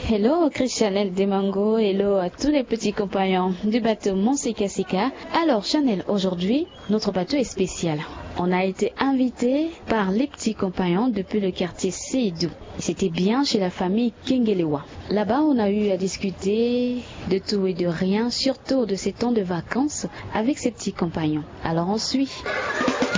Hello Chanel Demango, hello à tous les petits compagnons du bateau Monsika Sika. Alors Chanel, aujourd'hui, notre bateau est spécial. On a été invité par les petits compagnons depuis le quartier Seydou. C'était bien chez la famille Kengelewa. Là-bas, on a eu à discuter de tout et de rien, surtout de ces temps de vacances avec ces petits compagnons. Alors on suit.